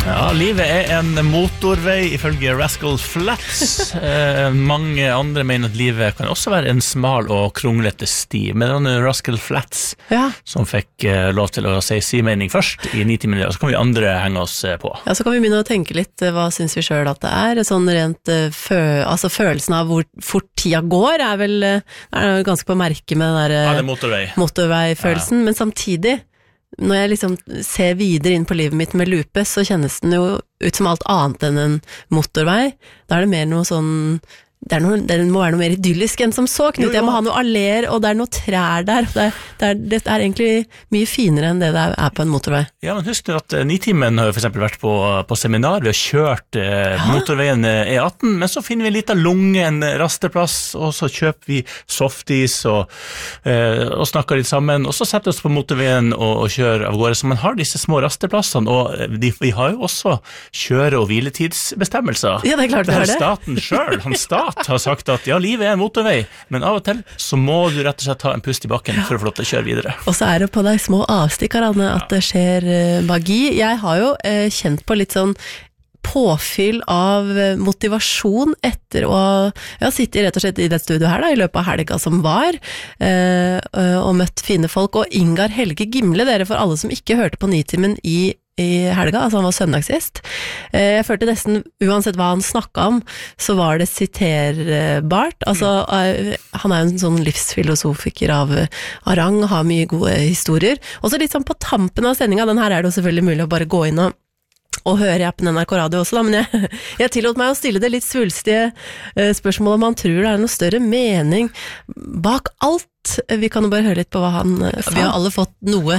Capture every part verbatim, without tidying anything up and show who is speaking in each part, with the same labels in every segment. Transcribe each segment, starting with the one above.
Speaker 1: Ja, livet er en motorvei ifølge Rascal Flatts. eh, Mange andre mener at livet kan også være en smal og kronglete sti. Men det er Rascal Flatts
Speaker 2: ja.
Speaker 1: som fikk eh, lov til å si si mening først i nitimen, og så kan vi andre henge oss eh, på.
Speaker 2: Ja, så kan vi begynne å tenke litt, hva synes vi selv at det er? Sånn rent, fø altså følelsen av hvor fort tida går er vel er ganske på merke med den der
Speaker 1: Ja, det er motorvei.
Speaker 2: motorveifølelsen, ja. Men samtidig når jeg liksom ser videre inn på livet mitt med lupe, så kjennes den jo ut som alt annet enn en motorvei. Da er det mer noe sånn, det, er noe, det må være noe mer idyllisk enn som så, Knut. Jeg må ha noe aller, og det er noe trær der. Det er, det, er, det er egentlig mye finere enn det det er på en motorvei.
Speaker 1: Ja, men husk at uh, Nitimen har jo for eksempel vært på, på seminar. Vi har kjørt uh, motorveien E atten, men så finner vi litt av lunge, en rasteplass, og så kjøper vi softis og, uh, og snakker litt sammen, og så setter vi oss på motorveien og, og kjører av gårde. Så man har disse små rasteplassene, og de, vi har jo også kjøre- og hviletidsbestemmelser.
Speaker 2: Ja, det er klart vi har det.
Speaker 1: Staten selv, han stat har sagt at ja, livet er en motorvei, men av og til så må du rett og slett ta en pust i bakken for å få lov til å kjøre videre.
Speaker 2: Og så er det på de små avstikkerne at det skjer uh, magi. Jeg har jo uh, kjent på litt sånn påfyll av motivasjon etter å ja, sitte rett og slett i det studio her da, i løpet av helga som var, uh, uh, og møtt fine folk. Og Ingar Helge Gimle, dere for alle som ikke hørte på Nitimen i i helga, altså han var søndagsgjest. Jeg følte nesten, uansett hva han snakket om, så var det siterbart. Altså, han er jo en sånn livsfilosofiker av, av rang, har mye gode historier. Og så litt sånn på tampen av sendinga, den her er det jo selvfølgelig mulig å bare gå inn og og hører jeg på N R K Radio også da, men jeg, jeg tillot meg å stille det litt svulstige uh, spørsmål om han tror det er noe større mening bak alt. Vi kan jo bare høre litt på hva han uh, sa. Vi har alle fått noe,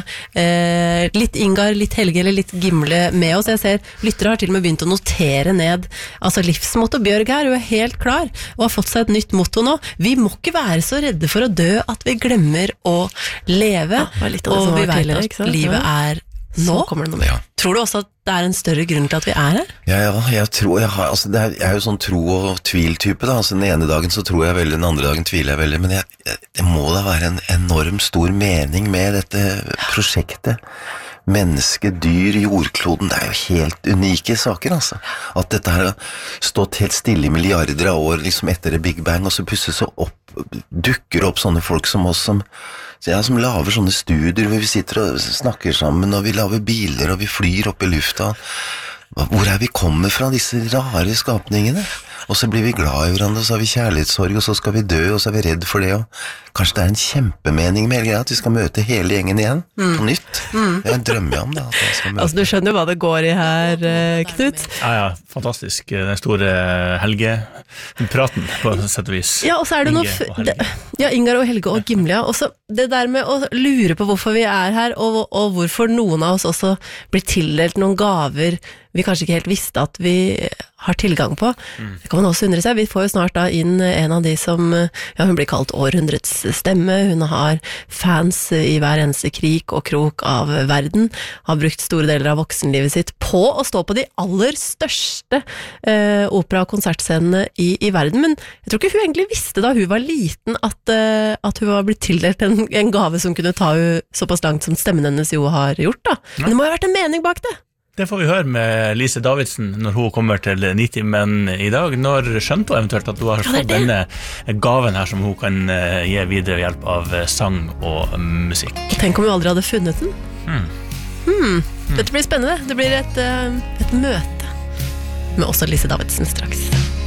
Speaker 2: uh, litt Ingar, litt Helge eller litt Gimle med oss. Jeg ser, lyttere har til og med begynt å notere ned, altså livsmotto. Bjørg her, hun er helt klar, og har fått seg et nytt motto nå. Vi må ikke være så redde for å dø at vi glemmer å leve, ja, og vi vet at livet er nå. Kommer det noe mer. Ja. Tror du også at det er en større grunn til at vi er her?
Speaker 3: Ja, ja, jeg tror, jeg har, altså det er, jeg er jo sånn tro- og tvil-type da, altså den ene dagen så tror jeg veldig, den andre dagen tviler jeg veldig, men jeg, det må da være en enorm stor mening med dette prosjektet. Menneske, dyr, jordkloden, det er jo helt unike saker, altså. At dette her har stått helt stille i milliarder av år, liksom etter det Big Bang, og så plutselig så opp, dukker opp sånne folk som oss, som, ja, som laver sånne studier, hvor vi sitter og snakker sammen, og vi laver biler, og vi flyr opp i lufta. Hvor er vi kommet fra, disse rare skapningene? Og så blir vi glad i hverandre, og så har vi kjærlighetssorg, og så skal vi dø, og så er vi redd for det, og kanskje det er en kjempemening med hele greia, at vi skal møte hele gjengen igjen, mm. på nytt. Mm. Det drømmer jeg om, da. At jeg skal møte.
Speaker 2: Altså, du skjønner hva det går i her, Knut?
Speaker 1: Ja, ja, fantastisk. Den store Helge-praten, på sett og vis.
Speaker 2: Ja, og så er det noe... Det, ja, Ingar og Helge og Gimle, ja. Og så det der med å lure på hvorfor vi er her, og, og hvorfor noen av oss også blir tildelt noen gaver vi kanskje ikke helt visste at vi har tilgang på. Mm. Det kan man også undre seg. Vi får jo snart da inn en av de som, ja, hun blir kalt århundrets stemme. Hun har fans i hver eneste krik og krok av verden. Har brukt store deler av voksenlivet sitt på å stå på de aller største eh, opera- og konsertscenene i, i verden. Men jeg tror ikke hun egentlig visste da hun var liten at, eh, at hun var blitt tildelt en, en gave som kunne ta hun såpass langt som stemmen hennes jo har gjort da. Men det må jo ha vært en mening bak det.
Speaker 1: Det får vi høre med Lise Davidsen når hun kommer til Nitimen i dag. Når skjønte hun eventuelt at hun har fått denne gaven her som hun kan gi videre ved hjelp av sang og musikk?
Speaker 2: Tenk om hun aldri hadde funnet den. Hmm. Hmm. Dette blir spennende. Det blir et, et møte med også Lise Davidsen straks.